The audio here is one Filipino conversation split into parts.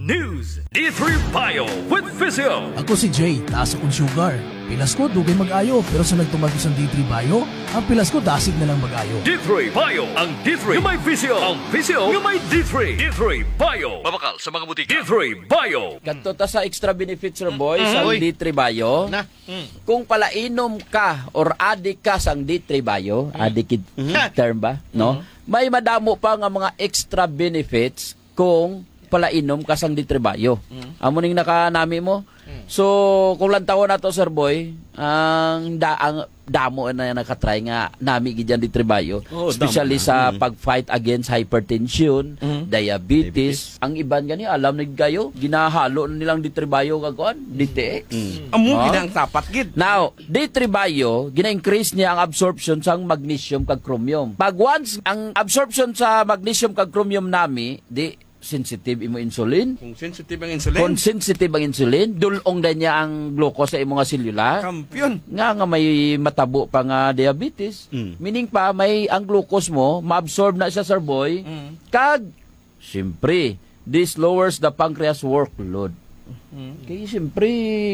News. D3 Bio with Physio. Ako si Jay, taas akong sugar. Pilas ko, dugay mag-ayo. Pero sa nagtumag ko sa D3 Bio, ang pilas ko dasig na lang mag-ayo. D3 Bio. Ang D3 yung may Physio. Ang Physio yung may D3. D3 Bio. Mabakal sa mga butika. D3 Bio. Kadto ta sa extra benefits, sir boy, sa D3 Bio. Kung palainom ka or adik ka sa D3 Bio, adik term ba? No? May madamo pa nga mga extra benefits kung palainom ka sang D3 Bio. Amo ning nakanami mo. So, kung lang taon na to, sir boy, ang damo na nakatry nga nami gidyan D3 Bio. Especially sa pag-fight against hypertension, diabetes. Ang iban gani, alam na kayo, ginahalo na nilang D3 Bio kagkuan, DTX. Amo ginang tapat gid. Now, D3 Bio, gina-increase niya ang absorption sang magnesium kag chromium. Pag once ang absorption sa magnesium kag chromium nami, di sensitive imo insulin. Kung sensitive ang insulin. Kung sensitive ang insulin, dulong na niya ang glucose sa imong selula. Kampiyon. Nga may matabo pa nga diabetes. Meaning pa, may ang glucose mo, ma-absorb na siya, sir boy. Kag, siyempre, this lowers the pancreas workload. Kaya siyempre,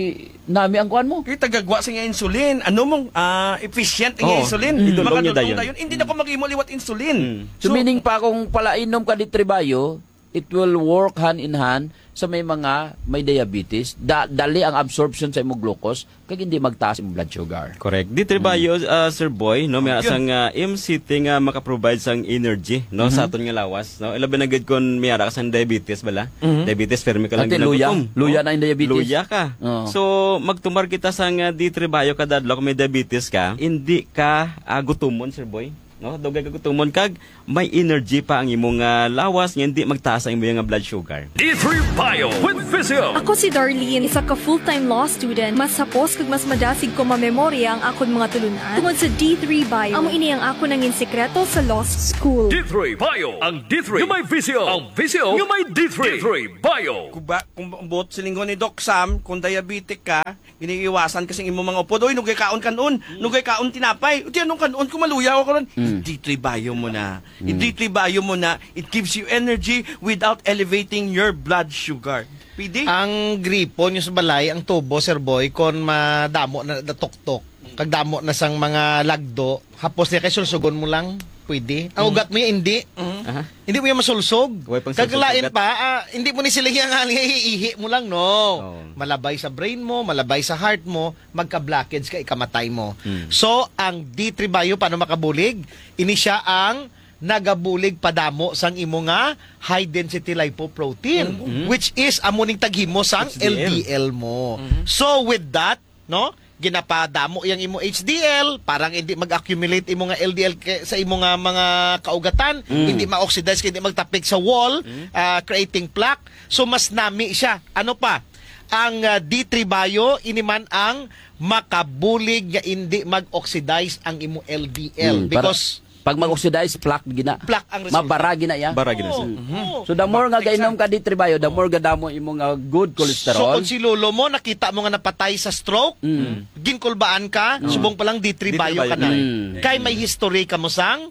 nami ang kuhan mo. Kaya tagagwa sa nga insulin. Ano mong efficient ang insulin? Idulong niya Makadulong dayon. Hindi na ko mag-imo liwat insulin. So, meaning pa, kung palainom ka D3 Bio, it will work hand in hand sa may mga may diabetes. Dali ang absorption sa imong glucose kag hindi magtaas imong blood sugar. Correct. Di trabayo, Sir Boy, no, may asang MCT nga makaprovide sang energy, no, sa aton nga lawas, no. Ilaban na gid kon may ara ka sang diabetes bala. Diabetes fermi ka lang Ate, luya na yung diabetes. Luya ka. So magtumar kita sang D3 Bio kadadlaw kung may diabetes ka, hindi ka gutumon, Sir Boy. No, dugay ka gutumon kag may energy pa ang imong lawas nga hindi magtaas ang imong blood sugar. D3 Bio with Physio. Ako si Darlene, isa ka full-time law student. Mas sapos kag mas madasig ko mamemorya ang akon mga tulunan tungod sa D3 Bio. Amo ini ang ako nangin sekreto sa law school. D3 Bio. Ang D3 yung may Physio. Ang Physio yung may D3. D3 Bio. Kung buot sa linggo ni Doc Sam, kung diabetic ka, iniiwasan kasi imo mga upod. Oy, nugay kaon kanon. Nugay kaon tinapay. Uti anong kanon ko maluya ko ron. D3 Bio mo na. D3 Bio mo na. It gives you energy without elevating your blood sugar. PD? Ang gripo nyo sa balay, ang tubo, Sir Boy, kon madamo na natuktok, kagdamo na sang mga lagdo, hapos niya kay sulsugon mo lang, pwede. Ang ugat mo yan, hindi. Hindi mo yan masulsog. Kaglain pa, hindi mo ni sila nga ihi mo lang, no. Malabay sa brain mo, malabay sa heart mo, magka-blockage ka, ikamatay mo. So, ang D3 Bio, paano makabulig? Ini siya ang nagabulig padamo sang imo nga high density lipoprotein, which is amuning taghimo sang LDL mo. So, with that, no, ginapadamo yang imo HDL, parang hindi mag-accumulate imo nga LDL sa imo nga mga kaugatan, hindi ma-oxidize, hindi magtapik sa wall, creating plaque. So mas nami siya. Ano pa? Ang D3 Bio iniman ang makabulig nga hindi mag-oxidize ang imo LDL because pag mag-oxidize, plaque gina. Plaque ang resulta. Mabara gina ya. Bara gina siya. So the more nga gainom ka D3 Bio, the more gadamo imo nga good So cholesterol. kung si lolo mo nakita mo nga napatay sa stroke, ginkulbaan ka, subong pa lang D3 Bio ka na. Kay may history ka mo sang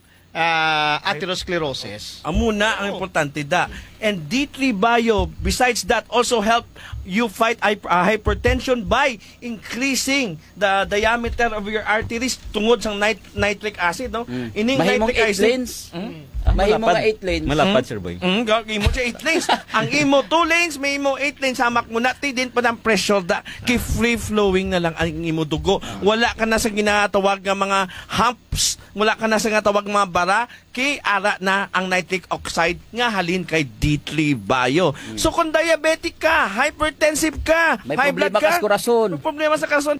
atherosclerosis. Amuna ang importante da. And D3 Bio, besides that, also help you fight hypertension by increasing the diameter of your arteries tungod sa nitric acid, no? Ining Mahimong nitric 8 acid. lanes. Mahimong nga 8 lanes. Malapad, Sir Boy. Imo siya 8 lanes. Ang imo 2 lanes, may imo 8 lanes. Hamak mo na, din pa ng pressure da. Kay free flowing na lang ang imo dugo. Wala ka na sa ginatawag nga mga humps. Wala ka na sa ginatawag mga bara. Kay ara na ang nitric oxide nga halin kay D3 Bio. So kung diabetic ka, hypertensive ka, May high blood problema ka ka, sa korason. may problema sa korason,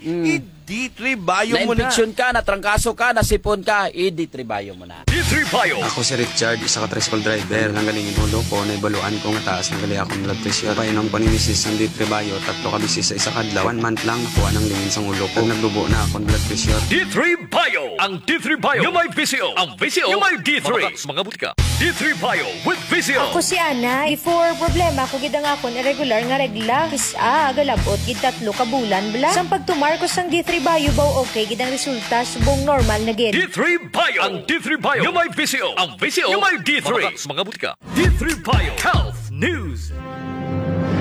D3 Bio mo na. Na-infection ka, natrangkaso ka, nasipon ka, D3 Bio mo na. D3 Bio. Ako si Richard, isa ka tricycle driver. Nang galing inulo ko, naibaluan ko nga taas ng gali akong blood pressure. Painom ko ni Mrs. ng D3 Bio, 3 ka bisis sa isa kadlaw. 1 month lang, nakuha ng lingin sa ulo ko. Nagdubo na akong blood pressure. D3 Bio. Ang D3 Bio yung may Physio. Ang Physio yung may D3. Mga butika. D3 Bio with Physio. Ako si Ana, before problema ko gid ang akon irregular nga regla. Kisa galabot gid 3 ka bulan bla. Sang pagtumar ko sang D3 Bio baw okay gid ang resulta subong normal na gid. D3 Bio. Ang D3 Bio yung may Physio. Ang Physio yung may D3. Mga butika. D3 Bio Health News.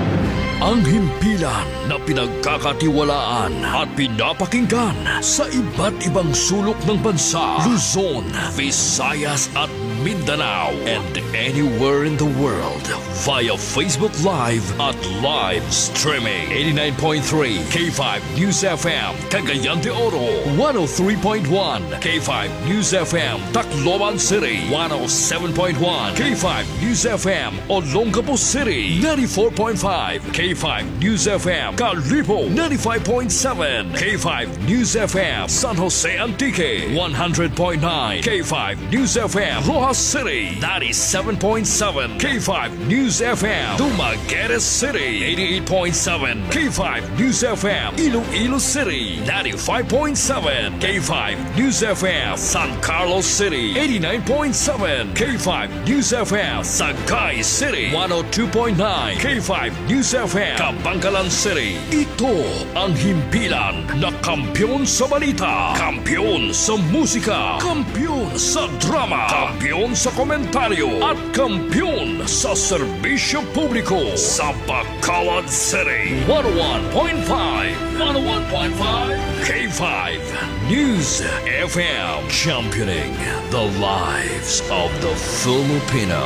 Ang himpilan na pinagkakatiwalaan at pinapakinggan sa iba't ibang sulok ng bansa, Luzon, Visayas at Mindanao, and anywhere in the world via Facebook Live at live streaming. 89.3 K5 News FM, Cagayan de Oro. 103.1 K5 News FM, Tacloban City. 107.1 K5 News FM, Olongapo City. 94.5 K5 News FM, Calipo. 95.7 K5 News FM, San Jose Antique. 100.9 K5 News FM, Rojas City. 97.7 K5 News FM, Dumaguete City. 88.7 K5 News FM, Iloilo City. 95.7 K5 News FM, San Carlos City. 89.7 K5 News FM, Sagay City. 102.9 K5 News FM, Kabangkalan City. Ito ang himpilan na kampyon sa balita, kampyon sa musika, kampyon sa drama, kampyon sa komentaryo, at kampyon sa serbisyo publiko sa Bacolod City. 101.5 K5 News FM, championing the lives of the Filipino.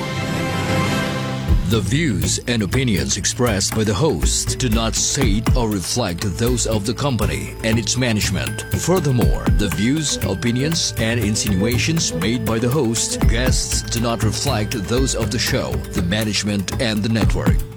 The views and opinions expressed by the host do not state or reflect those of the company and its management. Furthermore, the views, opinions, and insinuations made by the host, guests do not reflect those of the show, the management, and the network.